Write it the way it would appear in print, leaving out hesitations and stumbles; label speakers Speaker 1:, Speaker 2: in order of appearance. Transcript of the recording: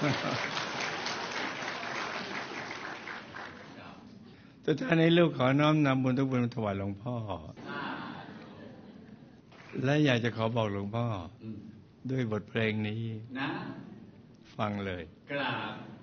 Speaker 1: สุดท้ายนี้ลูกขอน้อมนำบุญทุกบุญถวายหลวงพ่อและอยากจะขอบอกหลวงพ่อด้วยบทเพลงนี้นะฟังเลยกราบ